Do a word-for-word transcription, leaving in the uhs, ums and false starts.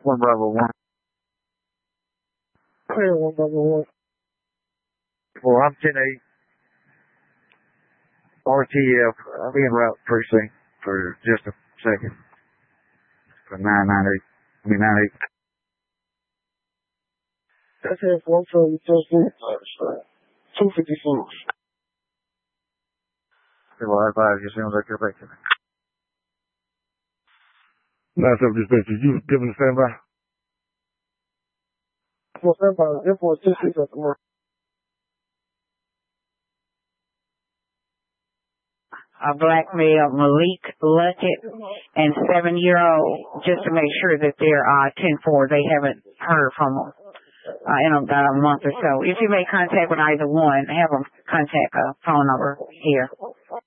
One Bravo one. Clear one Bravo one. Well, I'm ten eight. R T F. I'll be en route precinct for just a second. For nine nine eight. I mean nine eight. That's it. One from Justin. Two fifty six. Well, I advise you as soon as I get back to me. nine seven dispatcher, you giving the standby? Well, standby. Airport two six at the moment. A black male, Malik Luckett, and seven-year-old, just to make sure that they're uh, ten four. They haven't heard from them uh, in about a month or so. If you make contact with either one, have them contact a phone number here.